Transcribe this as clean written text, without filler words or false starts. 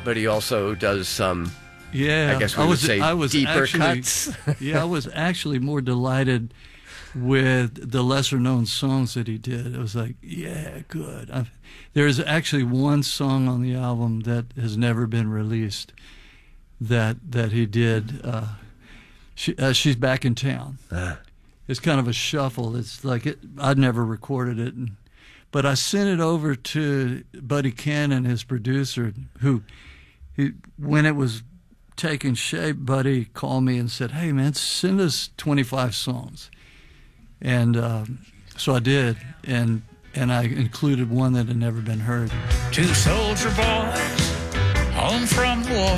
but he also does some. Yeah, I guess we would say deeper cuts. Yeah, I was actually more delighted with the lesser-known songs that he did. It was like, yeah, good. There's actually one song on the album that has never been released that he did. She's Back in Town. It's kind of a shuffle. It's like I'd never recorded it, but I sent it over to Buddy Cannon, his producer, who when it was taking shape, Buddy called me and said, "Hey, man, send us 25 songs." And so I did, and I included one that had never been heard. Two soldier boys home from war.